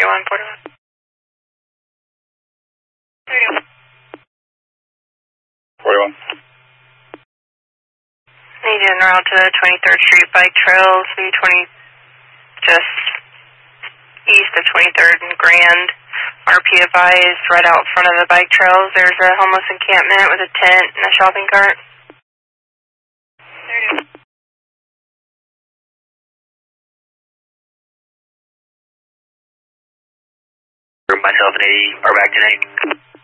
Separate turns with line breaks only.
41.
41.
Need you en route to 23rd Street Bike Trails, V20, just east of 23rd and Grand. RP advised, right out front of the bike trails, there's a homeless encampment with a tent and a shopping cart.
30. Myself and 80 are back tonight.